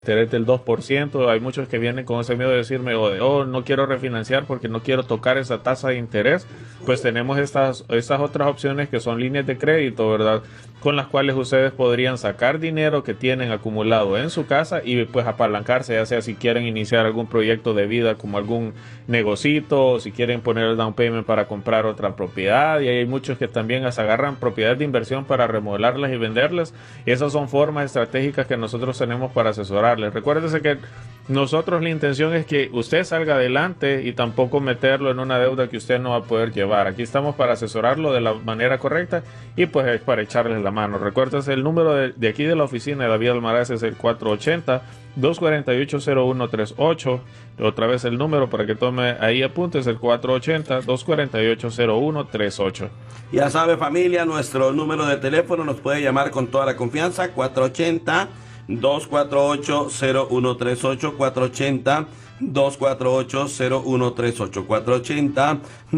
interés del 2%. Hay muchos que vienen con ese miedo de decirme, oh, no quiero refinanciar porque no quiero tocar esa tasa de interés. Pues tenemos estas otras opciones que son líneas de crédito, ¿verdad? Con las cuales ustedes podrían sacar dinero que tienen acumulado en su casa y pues apalancarse, ya sea si quieren iniciar algún proyecto de vida como algún negocito, o si quieren poner el down payment para comprar otra propiedad. Y hay muchos que también agarran propiedades de inversión para remodelarlas y venderlas. Y esas son formas estratégicas que nosotros tenemos para asesorarles. Recuérdese que nosotros la intención es que usted salga adelante y tampoco meterlo en una deuda que usted no va a poder llevar. Aquí estamos para asesorarlo de la manera correcta y pues para echarles la mano. Recuérdese el número de aquí de la oficina de David Almaraz es el 480-248-0138. Otra vez el número para que tome ahí apunte es el 480-248-0138. Ya sabe, familia, nuestro número de teléfono nos puede llamar con toda la confianza, 480-248-0138, 480-248-0138,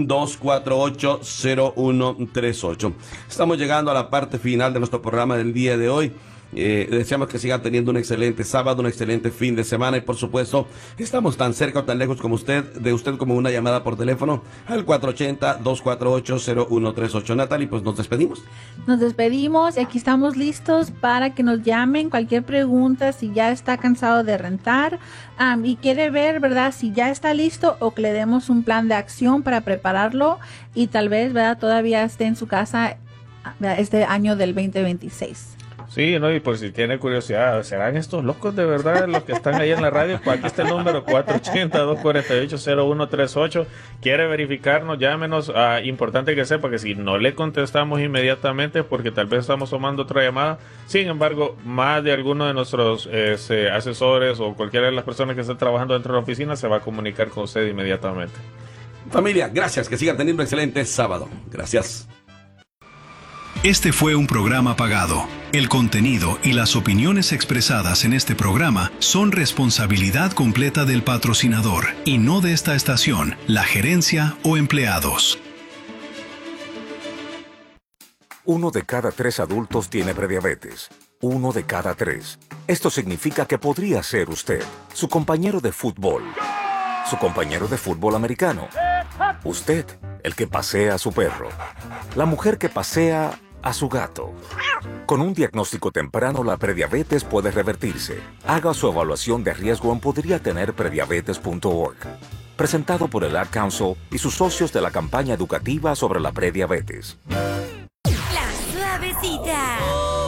480-248-0138. Estamos llegando a la parte final de nuestro programa del día de hoy. Deseamos que sigan teniendo un excelente sábado, un excelente fin de semana y por supuesto estamos tan cerca o tan lejos como de usted como una llamada por teléfono al 480-248-0138. Natalie, pues nos despedimos. Nos despedimos y aquí estamos listos para que nos llamen cualquier pregunta, si ya está cansado de rentar y quiere ver, ¿verdad?, si ya está listo o que le demos un plan de acción para prepararlo y tal vez, ¿verdad?, todavía esté en su casa, ¿verdad?, este año del 2026. Sí, no, y por si tiene curiosidad, ¿serán estos locos de verdad los que están ahí en la radio? Pues aquí está el número 480-248-0138. Quiere verificarnos, llámenos. Importante que sepa que si no le contestamos inmediatamente, porque tal vez estamos tomando otra llamada. Sin embargo, más de alguno de nuestros asesores o cualquiera de las personas que estén trabajando dentro de la oficina se va a comunicar con usted inmediatamente. Familia, gracias, que sigan teniendo un excelente sábado. Gracias. Este fue un programa pagado. El contenido y las opiniones expresadas en este programa son responsabilidad completa del patrocinador y no de esta estación, la gerencia o empleados. 1 de cada 3 adultos tiene prediabetes. 1 de cada 3. Esto significa que podría ser usted, su compañero de fútbol, su compañero de fútbol americano, usted, el que pasea a su perro, la mujer que pasea a su gato. Con un diagnóstico temprano, la prediabetes puede revertirse. Haga su evaluación de riesgo en podriatenerprediabetes.org. Presentado por el Ad Council y sus socios de la campaña educativa sobre la prediabetes. La Suavecita.